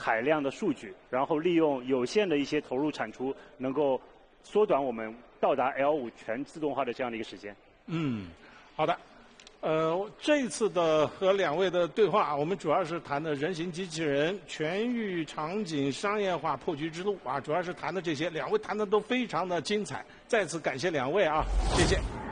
海量的数据，然后利用有限的一些投入产出，能够缩短我们到达 L5全自动化的这样的一个时间。 好的。这一次的和两位的对话，我们主要是谈的人形机器人全域场景商业化破局之路啊，主要是谈的这些，两位谈的都非常的精彩，再次感谢两位啊，谢谢。